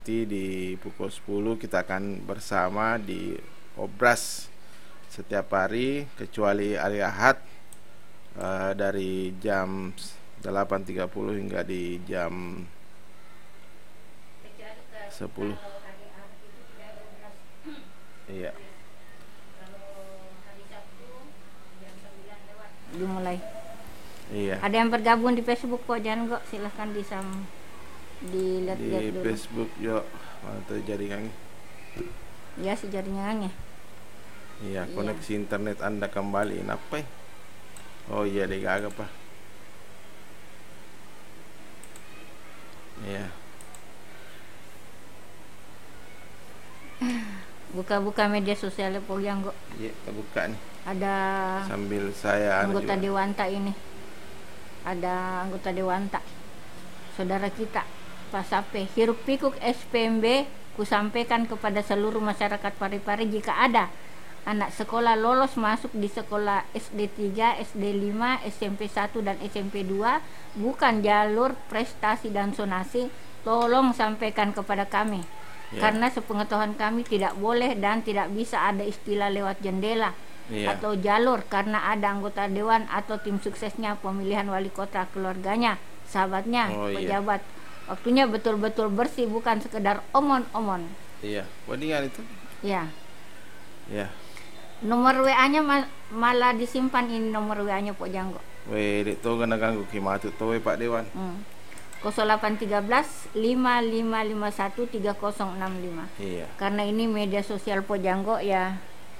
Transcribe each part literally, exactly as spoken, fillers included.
Di pukul sepuluh kita akan bersama di Obras setiap hari kecuali hari Ahad, uh, dari jam delapan tiga puluh hingga di jam sepuluh. Iya. Dimulai. Iya. Ada yang bergabung di Facebook kok, jangan kok, silahkan disam dilihat-lihat Di dulu. Facebook yo, mana tuh jaringan? Ya, si jaringannya. Iya, Iya. koneksi internet Anda kembali. Apa? Oh iya, deh gak apa. Iya. Buka-buka media sosialnya po yang kok. Iya, kita buka nih. Ada Sambil saya anu anggota juga. Dewanta ini. Ada anggota Dewanta. Saudara kita, Pak Sape, hiruk pikuk S P M B kusampaikan kepada seluruh masyarakat Parepare, jika ada anak sekolah lolos masuk di sekolah S D tiga, S D lima, S M P satu dan S M P dua bukan jalur prestasi dan zonasi, tolong sampaikan kepada kami. Ya. Karena sepengetahuan kami tidak boleh dan tidak bisa ada istilah lewat jendela Iya. atau jalur, karena ada anggota dewan atau tim suksesnya, pemilihan wali kota, keluarganya, sahabatnya, Oh, iya. pejabat. Waktunya betul-betul bersih, bukan sekedar omon-omon. Iya, wadingan itu. Ya. Ya. Nomor W A-nya ma- malah disimpan, ini nomor W A-nya Pok Janggo. Weh, dek to gana ganggu kimatu to we Pak Dewan. Hmm. nol delapan satu tiga lima lima lima satu tiga nol enam lima. Iya. Karena ini media sosial Pok Janggo ya.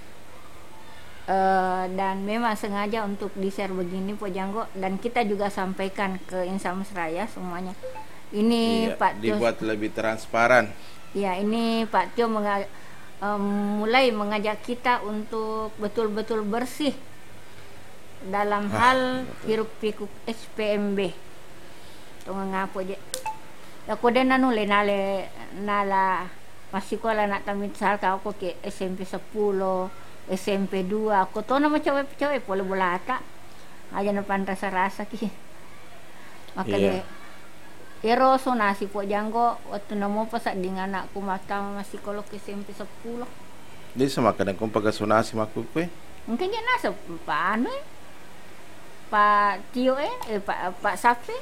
Uh, dan memang sengaja untuk di-share begini Pok Janggo, dan kita juga sampaikan ke Insan Mesraya semuanya. Ini Iya, Pak Tio, dibuat lebih transparan. ya ini Pak Tio menga- um, mulai mengajak kita untuk betul-betul bersih dalam Ah, hal betul. hiruk pikuk S P M B. Tunggu ngapo je. Aku den nanu le nale nala masih sekolah nak tamit sal ka aku ke S M P sepuluh, S M P dua, aku to nama cewek-cewek boleh bolata. Aja na pan rasa-rasa ki. Maka Iya. de Ero sonasi Pok Janggo waktu namo pasak dengan anakku mata masih kolok S M P sepuluh. Jadi sama kadang kong pagasunasi maku kue. Mungkin dia nasa Pak anu eh? Pak Tio eh, eh Pak Pak Safi.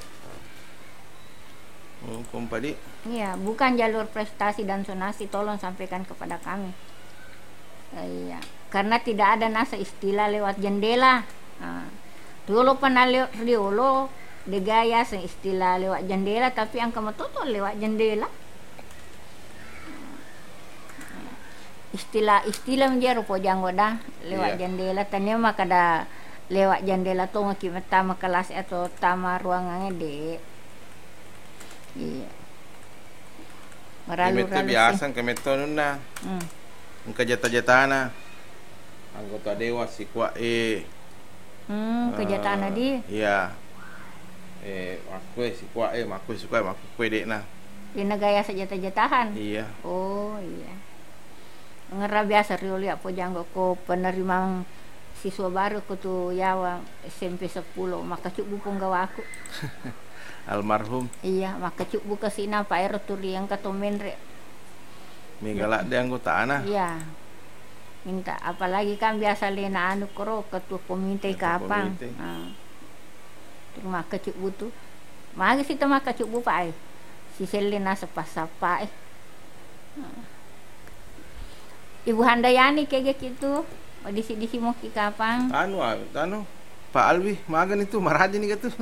Oh, kong padi. Iya, bukan jalur prestasi dan zonasi, tolong sampaikan kepada kami. Eh, Iya, karena tidak ada nasa istilah lewat jendela. Nah, dulu pernah lewat riolo de gaya se istilah lewat jendela, tapi angka matoto lewat jendela. Istilah-istilah menjadi Pok Janggo dah lewat Iya. jendela, tanya mah kada lewat jendela tu ngaki tama kelas atau tama ruangannya dek. Iya. Kemeto Meralu-ralu biasa, kemeto nuna. Hmm. Engka jata-jatana. Anggota dewan si kuat eh. Hmm, kejahatan Ah, tadi. Iya. Eh, aku si kuat eh, aku si kuat, aku kue dek nah. Di negara sejata-jatahan. Iya. Oh iya. Ngera biasa rioli Pok Janggo ko penerimaan siswa baru ko tu yawa S M P sepuluh, maka cuk bupong gawa aku. Almarhum Iya, maka cuk buka sina Pak Ero turi yang katomen re. Migalak de anggota ana. Iya. Minta apalagi kan biasa lena anu koro ketua komite Ketua kapang. komite. Ah. Terima kecuk butuh. Mari kita maka cuk bu Pak. Si selena sapa-sapa eh. Ah. Ibu Handayani kayak gitu. Di sini di mau ki kapang. Anu, ah, anu. Pak Alwi, magan itu marahnya nih gitu.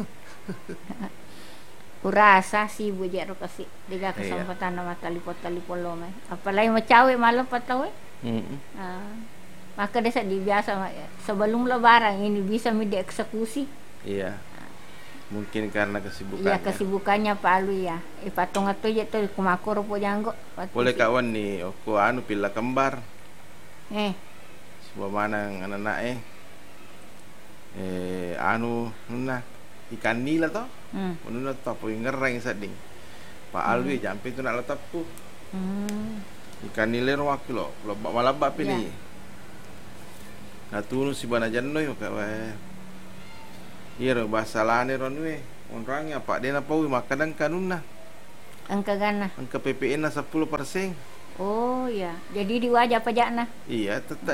Kurasa si ibu jero kasi diga Iya. kesempatan nama talipot-talipot lo mah. Apalagi mau cawe malam patawe. Heeh. Ah. Maka desa di biasa sebelum lebaran ini bisa mi dieksekusi. Iya. Mungkin karena kesibukannya. Iya, kesibukannya Pak Alwi ya. Eh patung atu je tu kumakor Pok Janggo. Boleh kawan nih, aku anu pila kembar. Eh, Sebuah mana anak-anak eh. Eh, anu nuna ikan nila toh. hmm. Nuna toh po ngereng sading. Pak Alwi jampi tu nak letap ku. Hmm. Ikan nila ro waktu lo, lo malabak Ya. pilih. Nah tunu si bana jannoy ka wae. Iya ro bahasa lane ron we. Orangnya Pak dia apa we makadang kanuna. Engka gana. Engka P P I na sepuluh persen. Oh ya, jadi di wajah pajakna. Iya, tetap